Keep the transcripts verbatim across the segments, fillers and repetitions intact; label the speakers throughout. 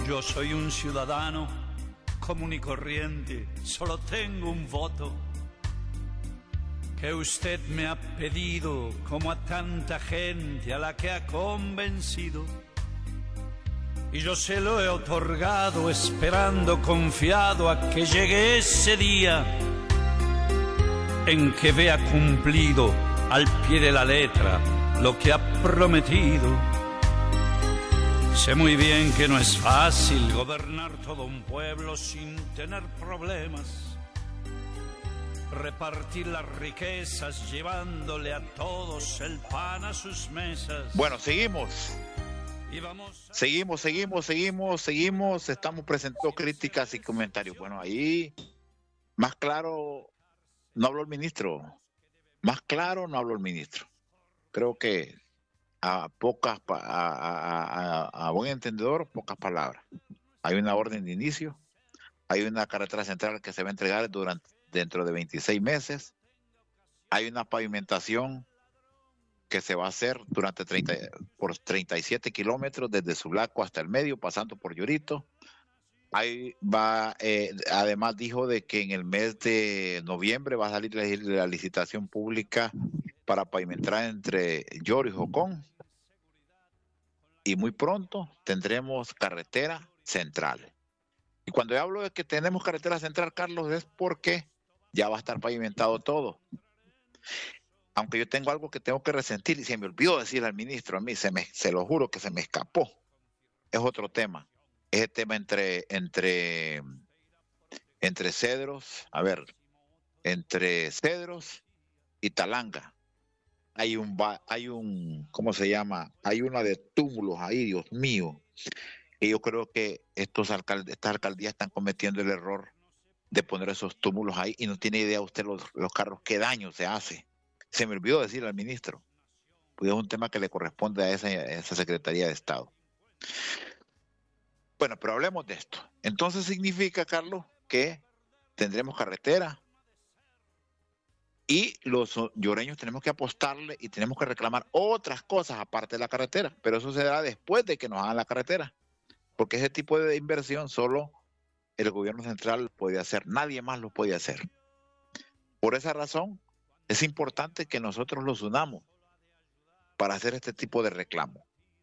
Speaker 1: Yo soy un ciudadano común y corriente, solo tengo un voto que usted me ha pedido, como a tanta gente a la que ha convencido. Y yo se lo he otorgado, esperando confiado a que llegue ese día en que vea cumplido al pie de la letra lo que ha prometido. Sé muy bien que no es fácil gobernar todo un pueblo sin tener problemas, repartir las riquezas llevándole a todos el pan a sus mesas.
Speaker 2: Bueno, seguimos.
Speaker 1: Y vamos a...
Speaker 2: Seguimos, seguimos, seguimos, seguimos. Estamos presentando críticas y comentarios. Bueno, ahí más claro no habló el ministro. Más claro no habló el ministro. Creo que a pocas, a, a, a, a buen entendedor, pocas palabras. Hay una orden de inicio, hay una carretera central que se va a entregar durante, dentro de veintiséis meses, hay una pavimentación que se va a hacer durante treinta, por treinta y siete kilómetros desde Sulaco hasta el medio, pasando por Llorito. Ahí va, eh, además dijo de que en el mes de noviembre va a salir la, la licitación pública para pavimentar entre Lloro y Jocón, y muy pronto tendremos carretera central. Y cuando yo hablo de que tenemos carretera central, Carlos, es porque ya va a estar pavimentado todo. Aunque yo tengo algo que tengo que resentir y se me olvidó decir al ministro, a mí se me, se lo juro que se me escapó. Es otro tema. Es el tema entre, entre, entre Cedros, a ver, entre Cedros y Talanga. Hay un, hay un, ¿cómo se llama? Hay una de túmulos ahí, Dios mío. Y yo creo que estos alcaldes, estas alcaldías están cometiendo el error de poner esos túmulos ahí y no tiene idea usted los, los carros qué daño se hace. Se me olvidó decirle al ministro, pues es un tema que le corresponde a esa, a esa Secretaría de Estado. Bueno, pero hablemos de esto. Entonces significa, Carlos, que tendremos carretera y los lloreños tenemos que apostarle y tenemos que reclamar otras cosas aparte de la carretera, pero eso se dará después de que nos hagan la carretera, porque ese tipo de inversión solo el gobierno central puede hacer, nadie más lo puede hacer. Por esa razón es importante que nosotros los unamos para hacer este tipo de reclamo.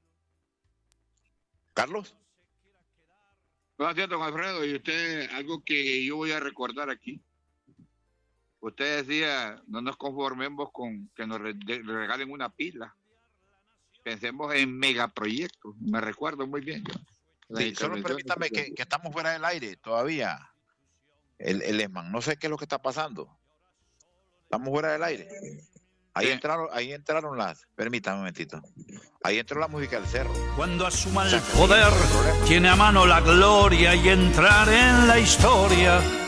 Speaker 2: Carlos.
Speaker 3: Gracias, don Alfredo. Y usted, algo que yo voy a recordar aquí. Usted decía, no nos conformemos con que nos regalen una pila. Pensemos en megaproyectos. Me recuerdo muy bien.
Speaker 2: Sí, solo permítame que, que estamos fuera del aire todavía. El, el ESMAN, no sé qué es lo que está pasando. Estamos fuera del aire. Ahí, sí. entraron, ahí entraron las... Permítame un momentito. Ahí entró la música del cerro.
Speaker 1: Cuando asuma el poder, tiene a mano la gloria y entrar en la historia.